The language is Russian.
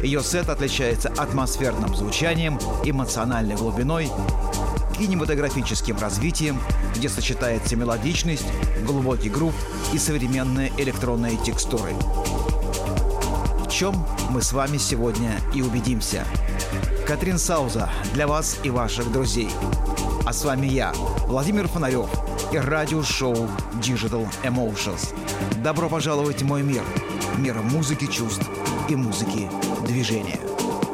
Ее сет отличается атмосферным звучанием, эмоциональной глубиной, кинематографическим развитием, где сочетается мелодичность, глубокий грув и современные электронные текстуры. В чем мы с вами сегодня и убедимся. Катрин Сауза для вас и ваших друзей. А с вами я, Владимир Фонарев, и радиошоу Digital Emotions. Добро пожаловать в мой мир. Мир музыки чувств и музыки движения.